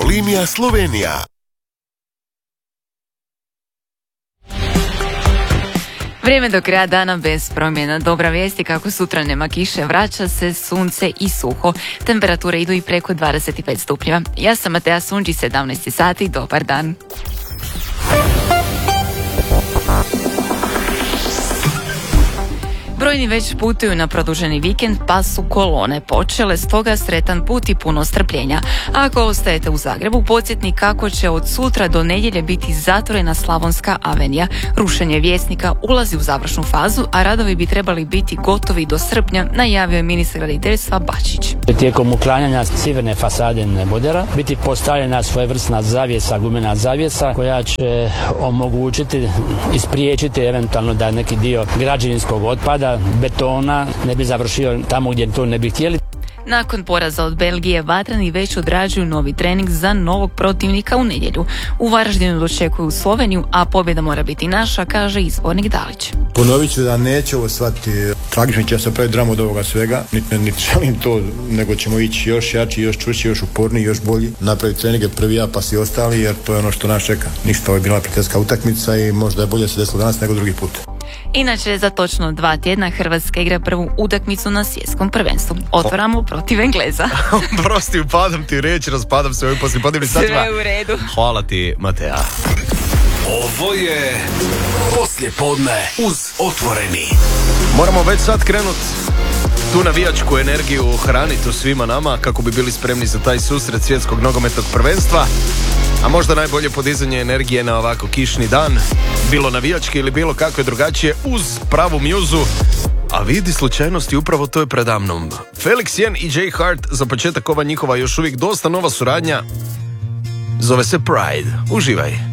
Linija Slovenija. Vrijeme do kraja dana bez promjena. Dobra vijest je kako sutra nema kiše, vraća se sunce i suho. Temperature idu i preko 25 stupnjeva. Ja sam Matea Sunđi, 17 sati, dobar dan. Brojni već putuju na produženi vikend, pa su kolone počele, stoga sretan put i puno strpljenja. A ako ostajete u Zagrebu, podsjetnik kako će od sutra do nedjelje biti zatvorena Slavonska avenija. Rušenje Vjesnika ulazi u završnu fazu, a radovi bi trebali biti gotovi do srpnja, najavio je ministar graditeljstva Bačić. Tijekom uklanjanja sjeverne fasade nebodera biti postavljena svojevrsna zavjesa, gumena zavjesa, koja će omogućiti i spriječiti eventualno da neki dio građevinskog otpada, betona ne bi završio tamo gdje to ne bi htjeli. Nakon poraza od Belgije, vatreni već odrađuju novi trening za novog protivnika u nedjelju. U Varaždinu dočekuju Sloveniju, a pobjeda mora biti naša, kaže izbornik Dalić. Ponovit ću da neće ovo shvatiti tragično, će se pravi dramu od ovoga svega, niti želim to, nego ćemo ići još jači, još čvršći, još uporniji, još bolji, napraviti treninge prvi ja pa svi ostali, jer to je ono što nas čeka. Ništa, ovo je bila prijateljska utakmica i možda je bolje se desilo danas nego drugi put. Inače, za točno 2 tjedna Hrvatska igra prvu utakmicu na svjetskom prvenstvu. Otvaramo protiv Engleza. Prosti, upadam ti reč, raspadam se ovim poslijepodnevnim satima. Sve u redu. Hvala ti, Matea. Ovo je poslijepodne uz Otvoreni. Moramo već sad krenut tu navijačku energiju hraniti u svima nama kako bi bili spremni za taj susret svjetskog nogometnog prvenstva. A možda najbolje podizanje energije na ovako kišni dan, bilo navijački ili bilo kakve drugačije, uz pravu mjuzu. A vidi slučajnosti, upravo to je predamnom. Felix Jen i Jay Hart, za početak ova njihova još uvijek dosta nova suradnja, zove se Pride. Uživaj.